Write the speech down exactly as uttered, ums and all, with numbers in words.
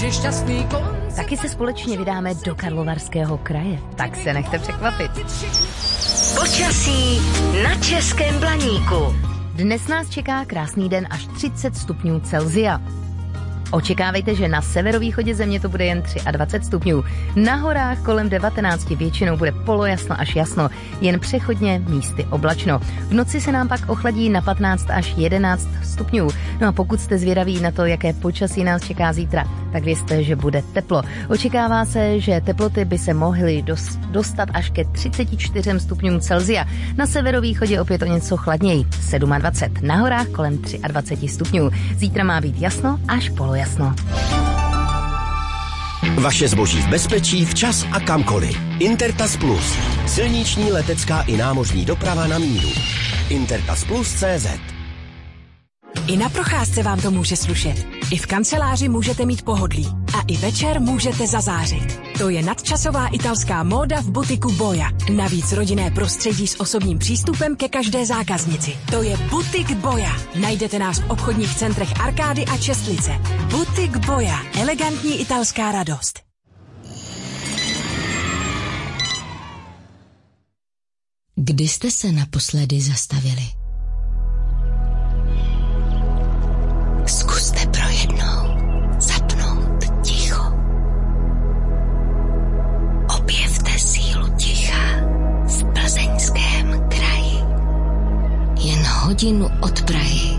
že šťastný konc. Taky se společně vydáme do Karlovarského kraje. Tak se nechte překvapit. Počasí na Českém Blaníku. Dnes nás čeká krásný den až třicet stupňů Celsia. Očekávejte, že na severovýchodě země to bude jen dvacet tři stupňů. Na horách kolem devatenáct většinou bude polojasno až jasno, jen přechodně místy oblačno. V noci se nám pak ochladí na patnáct až jedenáct stupňů. No a pokud jste zvědaví na to, jaké počasí nás čeká zítra, tak vězte, že bude teplo. Očekává se, že teploty by se mohly dostat až ke třiceti čtyřem stupňům Celsia. Na severovýchodě opět o něco chladněji, dvacet sedm. Na horách kolem dvacet tři stupňů. Zítra má být jasno až polojasno. Jasno. Vaše zboží v bezpečí včas a kamkoliv. Intertas Plus. Silniční, letecká i námořní doprava na míru. Intertas Plus tečka cé zet. I na procházce vám to může slušet. I v kanceláři můžete mít pohodlí. A i večer můžete zazářit. To je nadčasová italská móda v butiku Boja. Navíc rodinné prostředí s osobním přístupem ke každé zákaznici. To je Butik Boja. Najdete nás v obchodních centrech Arkády a Čestlice. Butik Boja. Elegantní italská radost. Kdy jste se naposledy zastavili? Zkuste pro jednou zapnout ticho. Objevte sílu ticha v Plzeňském kraji. Jen hodinu od Prahy